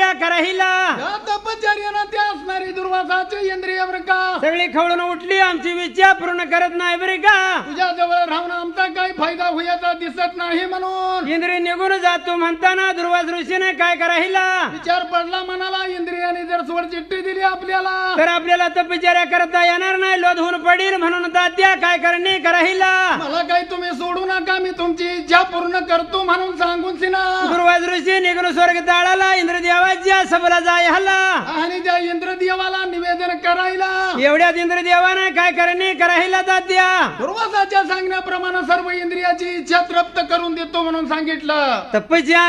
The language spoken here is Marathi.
तपस्या कराहिला या तपश्चर्यानं ते असणारी दुर्वासाची इंद्रिय बरं का सगळी खवळून उठली आमची विचार पूर्ण करत नाही बरे का तुझ्या जवळ राहून आमचा काही फायदा होयाचा दिसत नाही म्हणून इंद्रिय निघून जातो म्हणताना दुर्वास ऋषीने काय कराहिला विचार पडला मनाला इंद्रियाने जर सोड चिठ्ठी दिली आपल्याला तर आपल्याला तपश्चर्या करता येणार नाही लोध होऊन पडील म्हणून तात्या काय करणे कराहिला मला काही तुम्ही सोडू नका मी तुमची इच्छा पूर्ण करतो म्हणून सांगून सिना दुर्वास ऋषी निघून स्वर्ग ताळाला इंद्रदेवाच्या सभेला जाय हल्ला आणि त्या इंद्रदेवाला निवेदन करायला एवढ्यात इंद्रदेवाने काय करणे कराहिला तात्या दुर्वासाच्या सांगण्याप्रमाणे सर्व इंद्रियाची इच्छा तृप्त करून देतो म्हणून सांगितलं तपस्या